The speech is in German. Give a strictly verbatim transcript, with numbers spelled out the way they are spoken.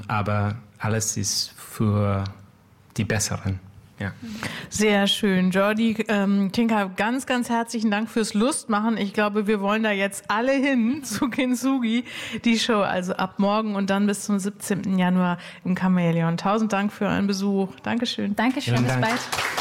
ähm, aber alles ist für die Besseren. Ja. Sehr schön. Jordi, ähm, Tinka, ganz, ganz herzlichen Dank fürs Lustmachen. Ich glaube, wir wollen da jetzt alle hin zu Kintsugi. Die Show also ab morgen und dann bis zum siebzehnten Januar im Chamäleon. Tausend Dank für euren Besuch. Dankeschön. Dankeschön, Vielen bis Dank. bald.